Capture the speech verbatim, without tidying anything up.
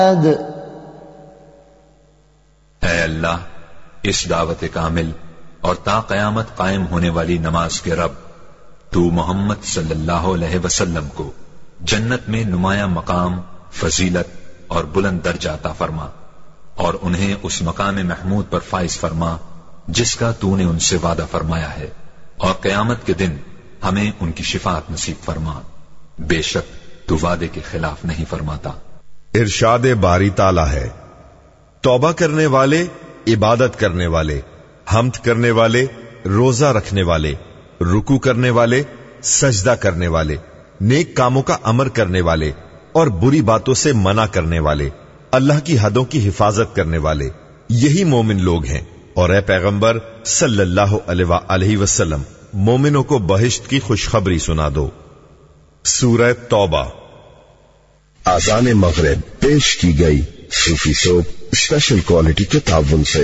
اے اللہ، اس دعوت کامل اور تا قیامت قائم ہونے والی نماز کے رب، تو محمد صلی اللہ علیہ وسلم کو جنت میں نمایاں مقام، فضیلت اور بلند درجہ عطا فرما، اور انہیں اس مقام محمود پر فائز فرما جس کا تو نے ان سے وعدہ فرمایا ہے، اور قیامت کے دن ہمیں ان کی شفاعت نصیب فرما، بے شک تو وعدے کے خلاف نہیں فرماتا۔ ارشاد باری تعالی ہے، توبہ کرنے والے، عبادت کرنے والے، حمد کرنے والے، روزہ رکھنے والے، رکوع کرنے والے، سجدہ کرنے والے، نیک کاموں کا امر کرنے والے اور بری باتوں سے منع کرنے والے، اللہ کی حدوں کی حفاظت کرنے والے، یہی مومن لوگ ہیں۔ اور اے پیغمبر صلی اللہ علیہ وآلہ وسلم، مومنوں کو بہشت کی خوشخبری سنا دو۔ سورہ توبہ۔ آذان مغرب پیش کی گئی صوفی سوپ اسپیشل کوالٹی کے تعاون سے۔